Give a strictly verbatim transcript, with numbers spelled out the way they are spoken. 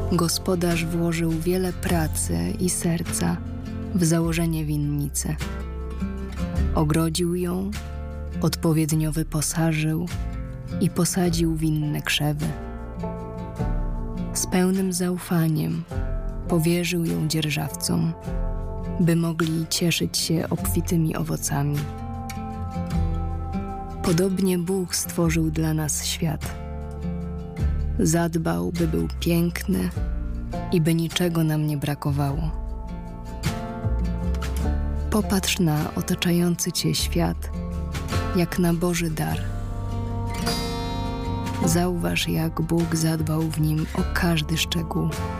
Gospodarz włożył wiele pracy i serca w założenie winnicy. Ogrodził ją, odpowiednio wyposażył i posadził winne krzewy. Z pełnym zaufaniem powierzył ją dzierżawcom, by mogli cieszyć się obfitymi owocami. Podobnie Bóg stworzył dla nas świat. Zadbał, by był piękny i by niczego nam nie brakowało. Popatrz na otaczający Cię świat, jak na Boży dar. Zauważ, jak Bóg zadbał w nim o każdy szczegół.